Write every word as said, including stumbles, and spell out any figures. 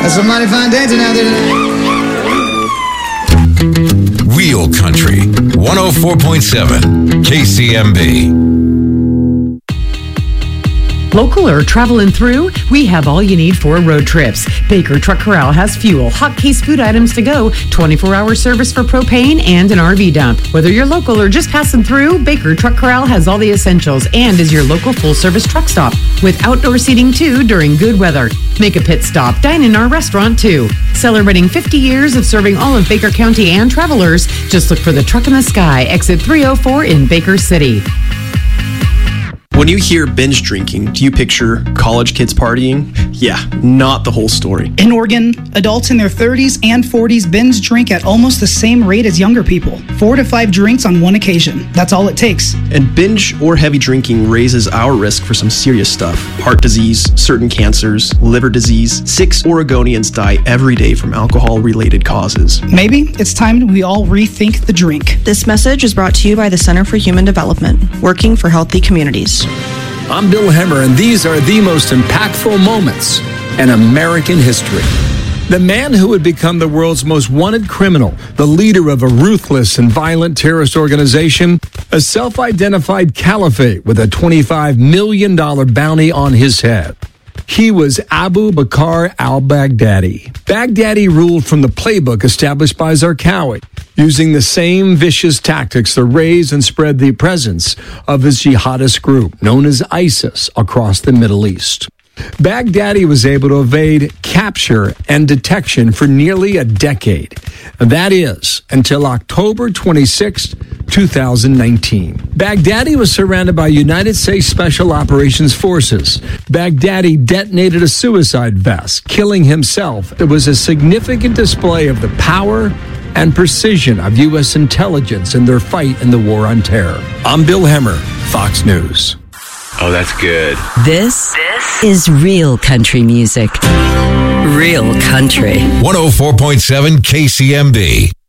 That's a mighty fine dancing out there tonight. Real Country, one oh four point seven K C M B. Local or traveling through? We have all you need for road trips. Baker Truck Corral has fuel, hot case food items to go, twenty-four hour service for propane, and an R V dump. Whether you're local or just passing through, Baker Truck Corral has all the essentials and is your local full-service truck stop with outdoor seating too during good weather. Make a pit stop, dine in our restaurant too. Celebrating fifty years of serving all of Baker County and travelers, just look for the Truck in the Sky, exit three oh four in Baker City. When you hear binge drinking, do you picture college kids partying? Yeah, not the whole story. In Oregon, adults in their thirties and forties binge drink at almost the same rate as younger people. Four to five drinks on one occasion. That's all it takes. And binge or heavy drinking raises our risk for some serious stuff. Heart disease, certain cancers, liver disease. Six Oregonians die every day from alcohol-related causes. Maybe it's time we all rethink the drink. This message is brought to you by the Center for Human Development, working for healthy communities. I'm Bill Hemmer, and these are the most impactful moments in American history. The man who would become the world's most wanted criminal, the leader of a ruthless and violent terrorist organization, a self-identified caliphate with a twenty-five million dollars bounty on his head. He was Abu Bakr al-Baghdadi. Baghdadi ruled from the playbook established by Zarqawi, using the same vicious tactics to raise and spread the presence of his jihadist group, known as ISIS, across the Middle East. Baghdadi was able to evade capture and detection for nearly a decade. That is, until October twenty-sixth, two thousand nineteen. Baghdadi was surrounded by United States Special Operations Forces. Baghdadi detonated a suicide vest, killing himself. It was a significant display of the power and precision of U S intelligence in their fight in the war on terror. I'm Bill Hemmer, Fox News. Oh, that's good. This, this is real country music. Real country. one oh four point seven K C M B.